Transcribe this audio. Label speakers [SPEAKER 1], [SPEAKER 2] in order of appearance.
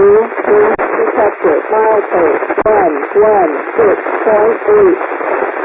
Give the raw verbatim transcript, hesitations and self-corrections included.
[SPEAKER 1] New, new detected. Milepost one one six point eight.